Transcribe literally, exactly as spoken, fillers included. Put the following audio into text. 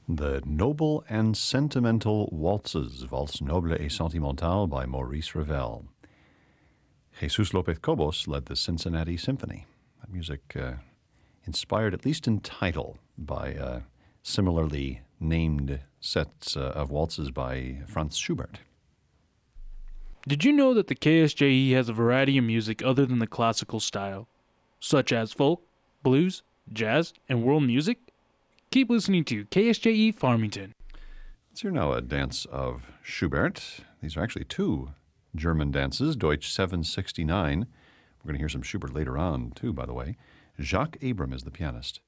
The Noble and Sentimental Waltzes, Valse Noble et Sentimentale by Maurice Ravel. Jesus Lopez Cobos led the Cincinnati Symphony. That music uh, inspired, at least in title, by uh, similarly named sets uh, of waltzes by Franz Schubert. Did you know that the K S J E has a variety of music other than the classical style, such as folk, blues, jazz, and world music? Keep listening to K S J E Farmington. Let's hear now a dance of Schubert. These are actually two German dances, Deutsch seven sixty-nine. We're going to hear some Schubert later on, too, by the way. Jacques Abram is the pianist.